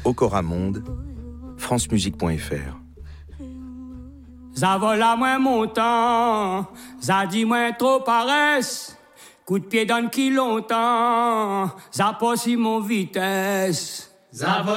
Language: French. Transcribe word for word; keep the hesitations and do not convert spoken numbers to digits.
Ocoramonde, francemusique point f r. Ça vole à moins montant, ça dit moins trop paresse. Coup de pied dans qui longtemps, ça passe mon vitesse.